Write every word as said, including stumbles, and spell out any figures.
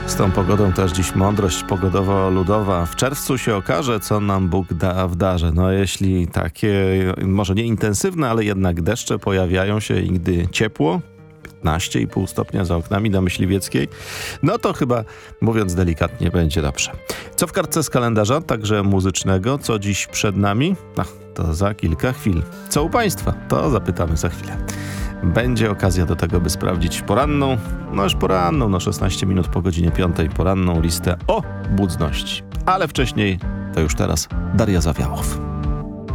Z tą pogodą też dziś mądrość pogodowo-ludowa. W czerwcu się okaże, co nam Bóg da w darze. No jeśli takie, może nie intensywne, ale jednak deszcze pojawiają się i gdy ciepło, piętnaście i pół stopnia za oknami na Myśliwieckiej, no to chyba, mówiąc delikatnie, będzie dobrze. Co w kartce z kalendarza, także muzycznego, co dziś przed nami? Ach, to za kilka chwil. Co u Państwa? To zapytamy za chwilę. Będzie okazja do tego, by sprawdzić poranną, no już poranną, no szesnaście minut po godzinie piątej, poranną listę o budności. Ale wcześniej, to już teraz Daria Zawiałow.